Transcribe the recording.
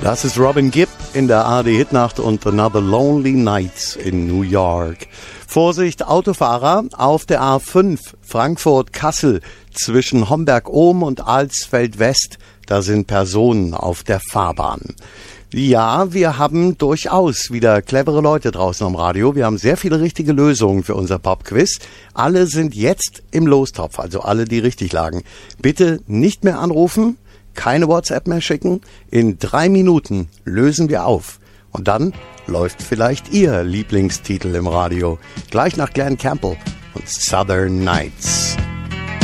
Das ist Robin Gibb in der ARD-Hitnacht und Another Lonely Night in New York. Vorsicht, Autofahrer auf der A5 Frankfurt-Kassel zwischen Homberg-Ohm und Alsfeld-West. Da sind Personen auf der Fahrbahn. Ja, wir haben durchaus wieder clevere Leute draußen am Radio. Wir haben sehr viele richtige Lösungen für unser Pop-Quiz. Alle sind jetzt im Lostopf, also alle, die richtig lagen. Bitte nicht mehr anrufen, keine WhatsApp mehr schicken. In 3 Minuten lösen wir auf. Und dann läuft vielleicht Ihr Lieblingstitel im Radio. Gleich nach Glenn Campbell und Southern Nights.